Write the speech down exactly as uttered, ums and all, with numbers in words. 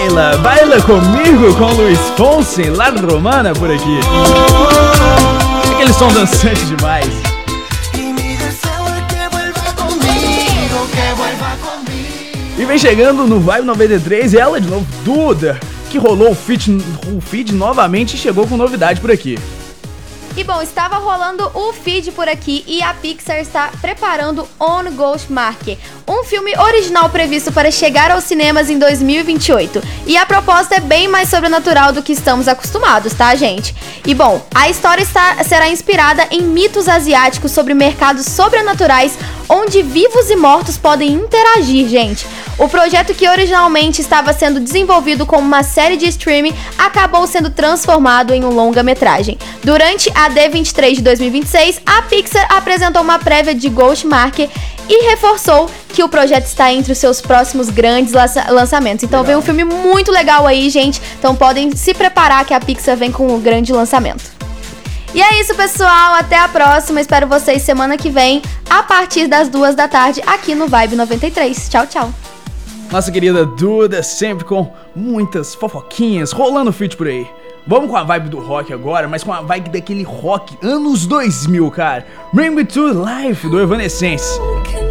baila, baila comigo com Luiz Fonsi, La Romana por aqui. Aquele som dançante demais. E vem chegando no Vibe noventa e três, ela de novo, Duda, que rolou o feed, o feed novamente e chegou com novidade por aqui. E bom, estava rolando o feed por aqui e a Pixar está preparando On Ghost Marker, um filme original previsto para chegar aos cinemas em dois mil e vinte e oito. E a proposta é bem mais sobrenatural do que estamos acostumados, tá, gente? E bom, a história está, será inspirada em mitos asiáticos sobre mercados sobrenaturais onde vivos e mortos podem interagir, gente. O projeto, que originalmente estava sendo desenvolvido como uma série de streaming, acabou sendo transformado em um longa-metragem. Durante a D vinte e três de dois mil e vinte e seis, a Pixar apresentou uma prévia de Ghost Marker e reforçou que o projeto está entre os seus próximos grandes lança- lançamentos. Então legal. Vem um filme muito legal aí, gente. Então podem se preparar que a Pixar vem com um grande lançamento. E é isso, pessoal. Até a próxima. Espero vocês semana que vem, a partir das duas da tarde, aqui no Vibe noventa e três. Tchau, tchau. Nossa querida Duda, sempre com muitas fofoquinhas rolando feat por aí. Vamos com a vibe do rock agora, mas com a vibe daquele rock anos dois mil, cara. Bring Me To Life, do Evanescence.